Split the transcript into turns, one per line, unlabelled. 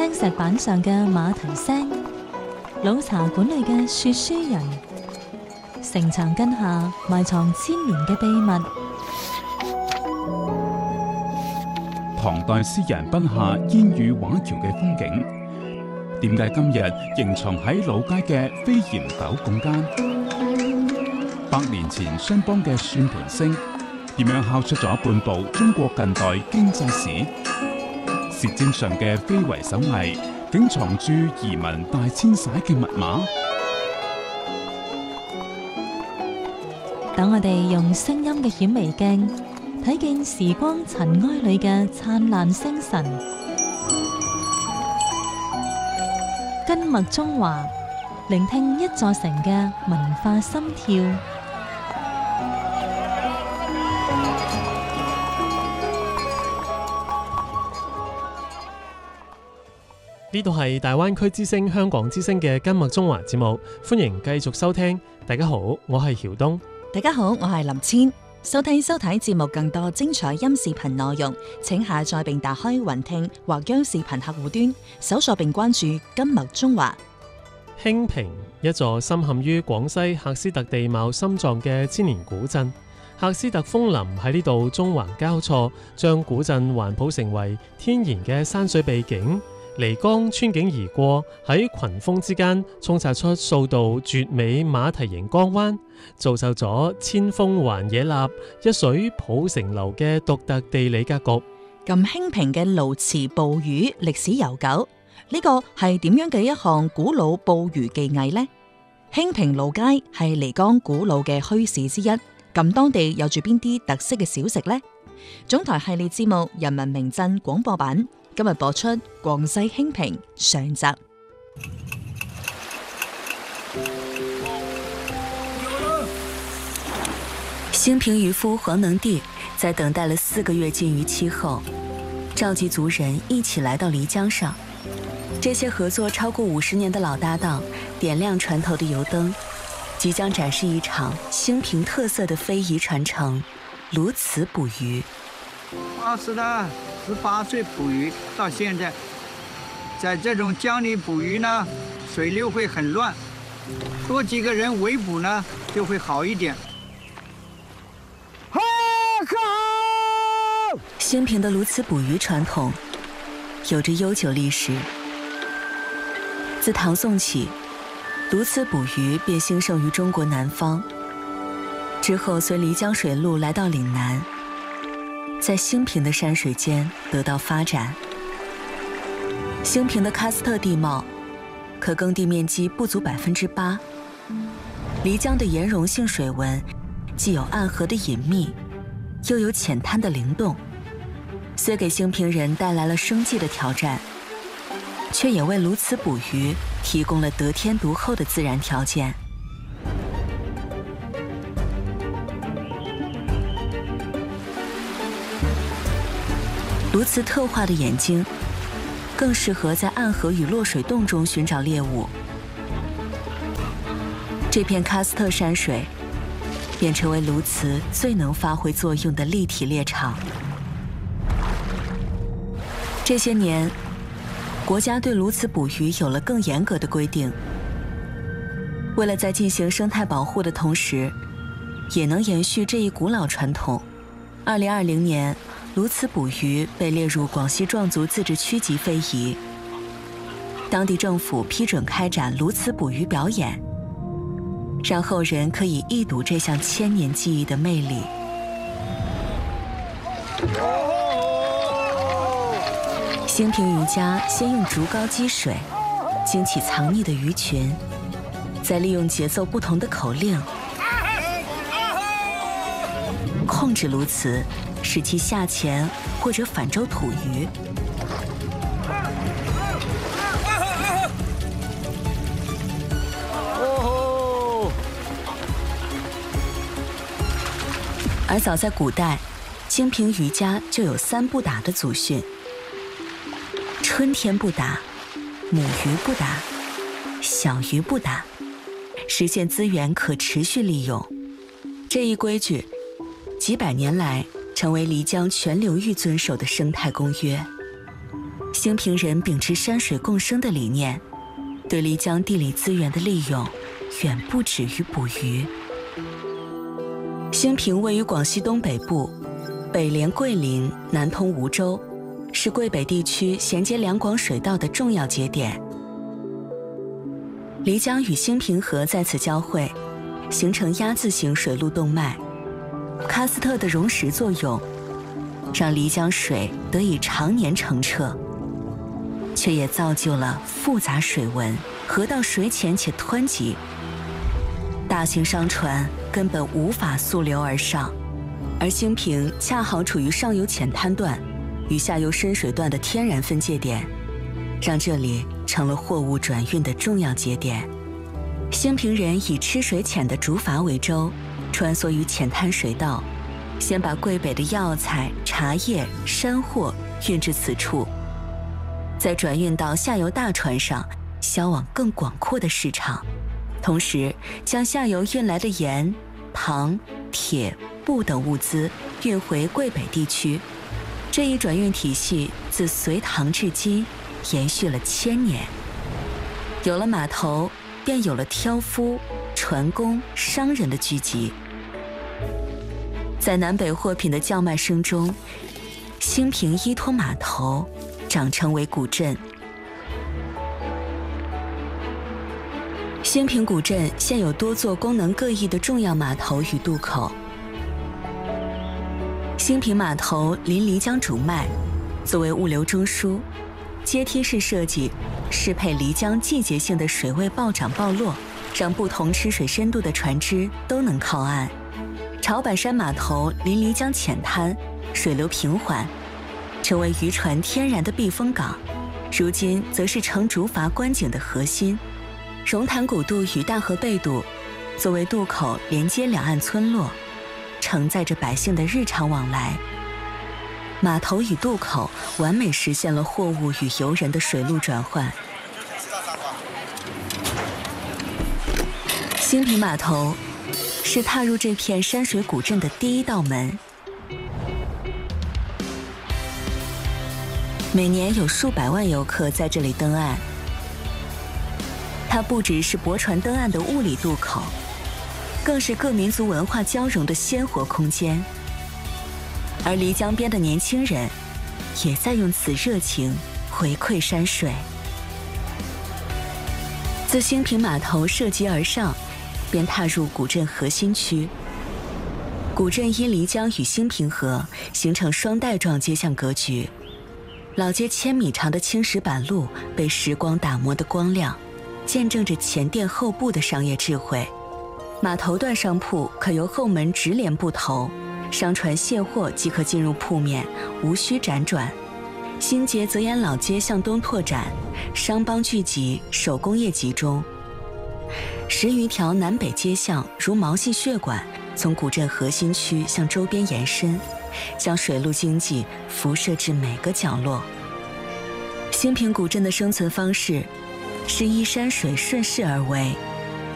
青石板上嘅馬蹄聲，老茶館裏嘅說書人，城牆根下埋藏千年嘅秘密。
唐代詩人筆下煙雨畫橋嘅風景，點解今日仍藏喺老街嘅飛檐斗拱間？100年前商幫嘅算盤聲，點樣敲出咗半部中國近代經濟史？舌尖上嘅非遺手藝，竟藏住移民大遷徙嘅密碼？
等我哋用聲音嘅顯微鏡睇見時光塵埃裏嘅燦爛星辰，根脈中華，聆聽一座城嘅文化心跳。
呢度係大灣區之聲香港之聲嘅根脈中華節目，歡迎繼續收聽。大家好，我係曉東。
大家好，我係林千。收聽收睇節目更多精彩音視頻內容，請下載並打開雲聽或央視頻客戶端，搜索並關注根脈中華。
興平，一座深陷於廣西喀斯特地貌心臟嘅千年古鎮，喀斯特楓林喺呢度縱橫交錯，將古鎮環抱成為天然嘅山水秘境。漓江穿境而過，喺群峰之間沖刷出數道絕美馬蹄形江灣，造就咗千峰環野立、一水抱城樓嘅獨特地理格局。
咁興平嘅鸕池捕魚歷史悠久，呢個係點樣嘅一項古老捕魚技藝呢？興平鸕街係漓江古老嘅墟市之一，咁當地有住邊啲特色嘅小食呢？總台系列節目《人民名鎮》廣播版今日播出廣西興平上集。
興平漁夫黃能弟在等待了4個月禁漁期後，召集族人一起來到漓江上。這些合作超過50年的老搭檔點亮船頭的油燈，即將展示一場興平特色的非遺傳承——鸕池捕魚。
是的，18歲捕魚到現在，在這種江裏捕魚呢，水流會很亂，多幾個人圍捕呢，就會好一點。
興平的鸕池捕魚傳統有着悠久歷史，自唐宋起，鸕池捕魚便興盛於中國南方，之後隨漓江水路來到嶺南，在興平的山水間得到發展。興平的喀斯特地貌，可耕地面積不足8%。漓江的岩溶性水紋，既有暗河的隱秘，又有淺灘的靈動，雖給興平人帶來了生計的挑戰，卻也為鸕池捕魚提供了得天獨厚的自然條件。鸕池特化的眼睛，更適合在暗河與落水洞中尋找獵物。這片喀斯特山水，便成為鸕池最能發揮作用的立體獵場。這些年，國家對鸕池捕魚有了更嚴格的規定。為了在進行生態保護的同時，也能延續這一古老傳統，2020年，鸕池捕魚被列入廣西壯族自治區級非遺。當地政府批准開展鸕池捕魚表演，讓後人可以一睹這項千年記憶的魅力。興平漁家先用竹篙擊水，驚起藏匿的魚群，再利用節奏不同的口令，控制鸕池，使其下潛或者反舟吐魚。而早在古代，興平漁家就有3不打的祖訓：春天不打，母魚不打，小魚不打，實現資源可持續利用。這一規矩幾百年來成為漓江全流域遵守的生態公約。 兴平人秉持山水共生的理念，对漓江地理资源的利用远不止于捕鱼。兴平位于广西东北部，北连桂林，南通梧州，是桂北地区衔接两广水道的重要节点。漓江与兴平河在此交汇，形成鸭字形水路动脉。喀斯特的溶蚀作用，让漓江水得以常年澄澈，却也造就了复杂水文，河道水浅且湍急，大型商船根本无法溯流而上。而兴平恰好处于上游浅滩段与下游深水段的天然分界点，让这里成了货物转运的重要节点。兴平人以吃水浅的竹筏为舟，穿梭于浅滩水道，先把桂北的药材、茶叶、山货运至此处，再转运到下游大船上，销往更广阔的市场。同时，将下游运来的盐、糖、铁、布等物资运回桂北地区。这一转运体系自隋唐至今延续了1000年。有了码头，便有了挑夫、船工、商人的聚集。在南北货品的叫卖声中，兴平依托码头长成为古镇。兴平古镇现有多座功能各异的重要码头与渡口。兴平码头临漓江主脉，作为物流中枢，阶梯式设计适配漓江季节性的水位暴涨暴落，让不同吃水深度的船只都能靠岸。潮板山码头临漓江浅滩，水流平缓，成为渔船天然的避风港，如今则是乘竹筏观景的核心。榕潭古渡与大河背渡作为渡口，连接两岸村落，承载着百姓的日常往来。码头与渡口完美实现了货物与游人的水陆转换。兴平码头是踏入这片山水古镇的第一道门。每年有数百万游客在这里登岸。它不只是驳船登岸的物理渡口，更是各民族文化交融的鲜活空间。而漓江边的年轻人也在用此热情回馈山水。自兴平码头涉级而上，便踏入古镇核心区。古镇因漓江与兴平河形成双带状街巷格局，老街1000米长的青石板路被时光打磨得光亮，见证着前店后铺的商业智慧。码头段商铺可由后门直连布头，商船卸货即可进入铺面，无需辗转。新街则沿老街向东拓展，商帮聚集，手工业集中。10余条南北街巷如毛细血管，从古镇核心区向周边延伸，将水陆经济辐射至每个角落。兴平古镇的生存方式是依山水顺势而为，